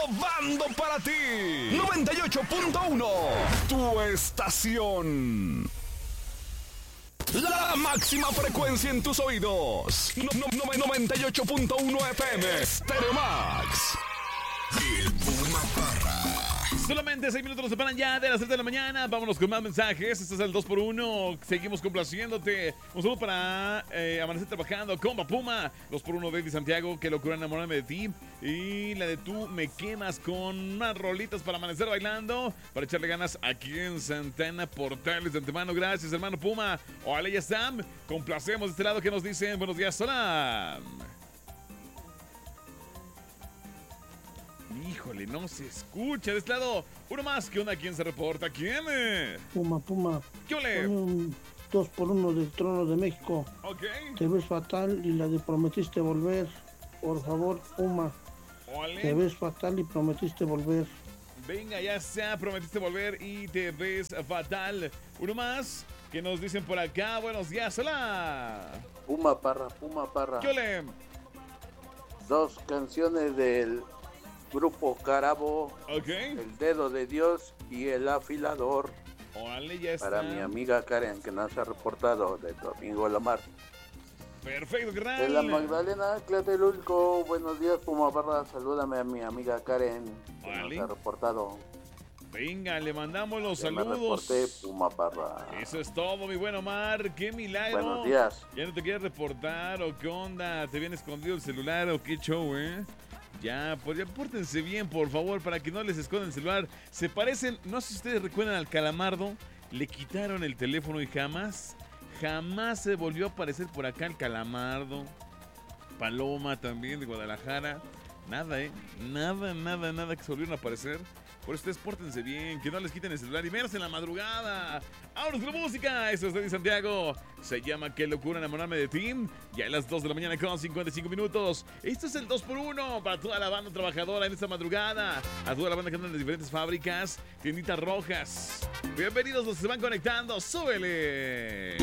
innovando para ti. 98.1, tu estación. La máxima frecuencia en tus oídos. 98.1 FM, Stereo Max. El Puma Parra. Solamente 6 minutos nos separan ya de las 7 de la mañana. Vámonos con más mensajes. Este es el 2x1. Seguimos complaciéndote. Un saludo para Amanecer Trabajando, Comba Puma. 2x1 Baby Santiago. Qué locura enamorarme de ti. Y la de Tú me quemas, con unas rolitas para amanecer bailando. Para echarle ganas aquí en Santana Portales. De antemano, gracias, hermano Puma. Hola, ya están. Complacemos de este lado que nos dicen buenos días. Hola. Híjole, no se escucha de este lado. Uno más, ¿qué onda? ¿Quién se reporta? ¿Quién? Puma. ¿Qué ole? Pone un 2x1 del Trono de México. Ok. Te ves fatal y la de prometiste volver. Por favor, Puma. Ole. Te ves fatal y prometiste volver. Venga, ya sea, prometiste volver y te ves fatal. Uno más, ¿qué nos dicen por acá? Buenos días, hola. Puma Parra. ¿Qué ole? 2 canciones del grupo Carabo, Ok. El Dedo de Dios y El Afilador. Órale, ya está. Para mi amiga Karen, que nos ha reportado de Domingo La Mar. Perfecto, De la carnal. Magdalena Tlatelolco, buenos días, Puma Parra. Salúdame a mi amiga Karen, que Vale. nos ha reportado. Venga, le mandamos los Ya me saludos. reporté, Puma Parra. Eso es todo, mi buen Omar. ¡Qué milagro! Buenos días. ¿Ya no te quieres reportar o qué onda? ¿Te viene escondido el celular o qué show, Ya, pues ya pórtense bien, por favor, para que no les escondan el celular. Se parecen, no sé si ustedes recuerdan al Calamardo. Le quitaron el teléfono y jamás se volvió a aparecer por acá el Calamardo. Paloma también de Guadalajara. Nada, nada que se volvieron a aparecer. Por eso ustedes pórtense bien, que no les quiten el celular y menos en la madrugada. ¡Vámonos con la música! Eso es de Santiago. Se llama Qué locura enamorarme de ti. Ya a las 2 de la mañana con 55 minutos. Esto es el 2x1 para toda la banda trabajadora en esta madrugada. A toda la banda que anda en las diferentes fábricas, tienditas rojas. Bienvenidos los que se van conectando. ¡Súbele!